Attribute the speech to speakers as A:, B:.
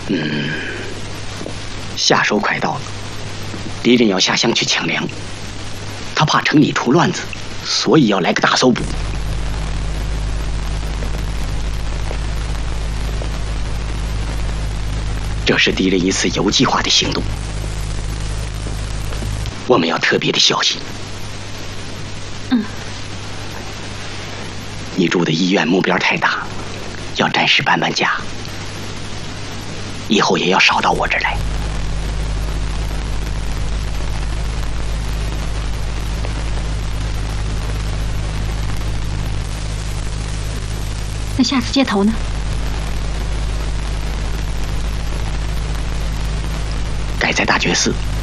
A: 夏收快到了，敌人要下乡去抢粮，他怕城里出乱子，所以要来个大搜捕。这是敌人一次有计划的行动，我们要特别的小心。你住的医院目标太大，要暂时搬家，以后也要少到我这儿来。
B: 那下次接头呢？
A: 改在大觉寺。